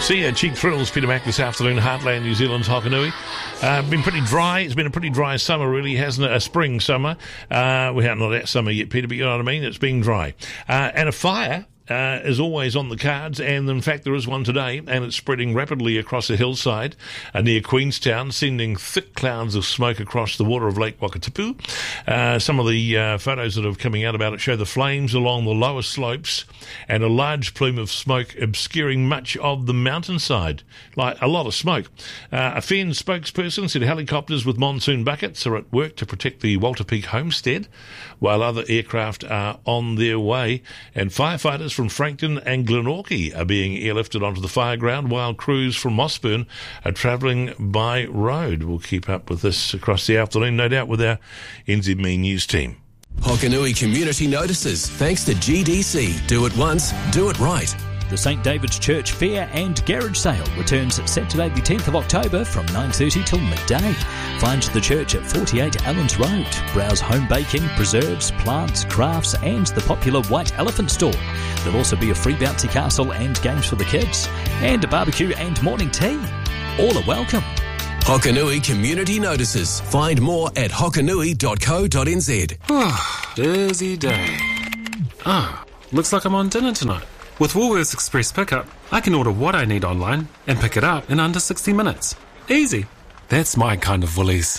See ya, Cheek Thrills, Peter Mac this afternoon, Heartland, New Zealand's Hokanui. Been pretty dry. It's been a pretty dry summer, really, hasn't it? A spring summer. We're not that summer yet, Peter, but you know what I mean? It's been dry. And a fire is always on the cards, and in fact there is one today, and it's spreading rapidly across a hillside near Queenstown, sending thick clouds of smoke across the water of Lake Wakatipu. Some of the photos that are coming out about it show the flames along the lower slopes and a large plume of smoke obscuring much of the mountainside, like a lot of smoke. A FEN spokesperson said helicopters with monsoon buckets are at work to protect the Walter Peak homestead, while other aircraft are on their way, and firefighters from Frankton and Glenorchy are being airlifted onto the fire ground, while crews from Mossburn are travelling by road. We'll keep up with this across the afternoon, no doubt, with our NZME News team. Hokanui Community Notices, thanks to GDC. Do it once, do it right. The St David's Church Fair and Garage Sale returns Saturday the 10th of October from 9:30 till midday. Find the church at 48 Allens Road. Browse home baking, preserves, plants, crafts and the popular White Elephant store. There'll also be a free bouncy castle and games for the kids, and a barbecue and morning tea. All are welcome. Hokanui Community Notices. Find more at hokanui.co.nz. Busy day. Looks like I'm on dinner tonight. With Woolworths Express Pickup, I can order what I need online and pick it up in under 60 minutes. Easy. That's my kind of Woolies.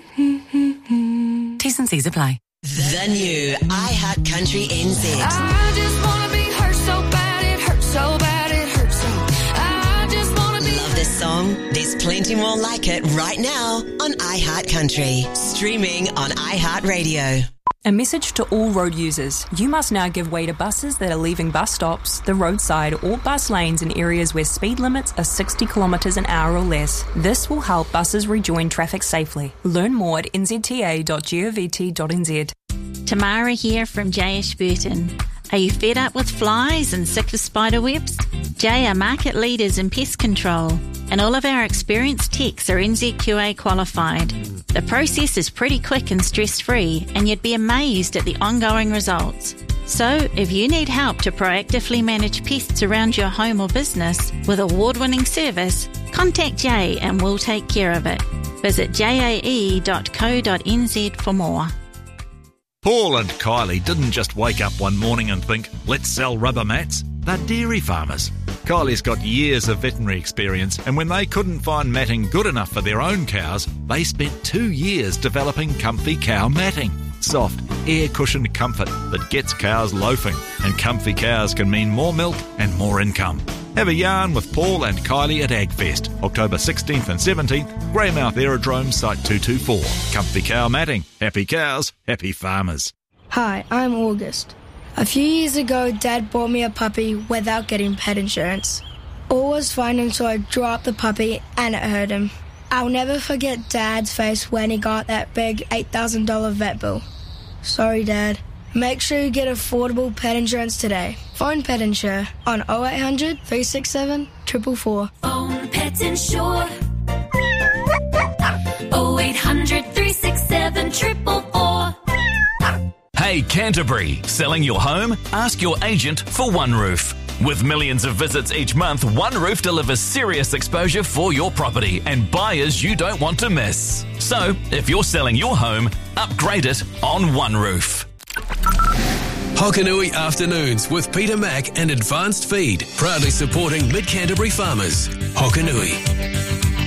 T's and C's apply. The new iHeart Country NZ. I just want to be hurt so bad, it hurts so bad, it hurts so. I just want to be. Love this song? There's plenty more like it right now on iHeart Country. Streaming on iHeartRadio. A message to all road users. You must now give way to buses that are leaving bus stops, the roadside or bus lanes in areas where speed limits are 60 kilometres an hour or less. This will help buses rejoin traffic safely. Learn more at nzta.govt.nz. Tamara here from J Ashburton. Are you fed up with flies and sick of spider webs? J are market leaders in pest control, and all of our experienced techs are NZQA qualified. The process is pretty quick and stress-free, and you'd be amazed at the ongoing results. So, if you need help to proactively manage pests around your home or business with award-winning service, contact J and we'll take care of it. Visit jae.co.nz for more. Paul and Kylie didn't just wake up one morning and think, let's sell rubber mats. They're dairy farmers. Kylie's got years of veterinary experience, and when they couldn't find matting good enough for their own cows, they spent 2 years developing Comfy Cow matting. Soft, air-cushioned comfort that gets cows loafing, and comfy cows can mean more milk and more income. Have a yarn with Paul and Kylie at AgFest, October 16th and 17th, Greymouth Aerodrome, Site 224. Comfy Cow matting. Happy cows, happy farmers. Hi, I'm August. A few years ago, Dad bought me a puppy without getting pet insurance. All was fine until I dropped the puppy and it hurt him. I'll never forget Dad's face when he got that big $8,000 vet bill. Sorry, Dad. Make sure you get affordable pet insurance today. Phone Pet Insure on 0800 367 444. Phone Pet Insure. 0800 367 444. Hey Canterbury, selling your home? Ask your agent for OneRoof. With millions of visits each month, OneRoof delivers serious exposure for your property and buyers you don't want to miss. So, if you're selling your home, upgrade it on OneRoof. Hokanui Afternoons with Peter Mac and Advanced Feed, proudly supporting Mid-Canterbury farmers. Hokanui.